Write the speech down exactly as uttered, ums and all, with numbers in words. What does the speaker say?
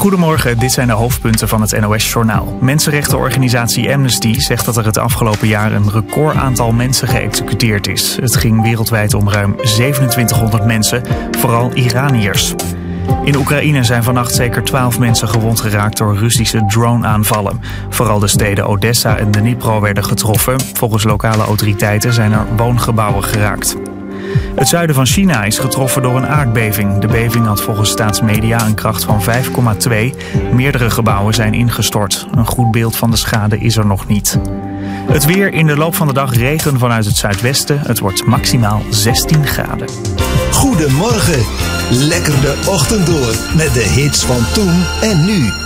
Goedemorgen, dit zijn de hoofdpunten van het N O S-journaal. Mensenrechtenorganisatie Amnesty zegt dat er het afgelopen jaar een record aantal mensen geëxecuteerd is. Het ging wereldwijd om ruim zevenentwintighonderd mensen, vooral Iraniërs. In Oekraïne zijn vannacht zeker twaalf mensen gewond geraakt door Russische drone-aanvallen. Vooral de steden Odessa en Dnipro werden getroffen. Volgens lokale autoriteiten zijn er woongebouwen geraakt. Het zuiden van China is getroffen door een aardbeving. De beving had volgens staatsmedia een kracht van vijf komma twee. Meerdere gebouwen zijn ingestort. Een goed beeld van de schade is er nog niet. Het weer: in de loop van de dag regen vanuit het zuidwesten. Het wordt maximaal zestien graden. Goedemorgen. Lekker de ochtend door met de hits van toen en nu.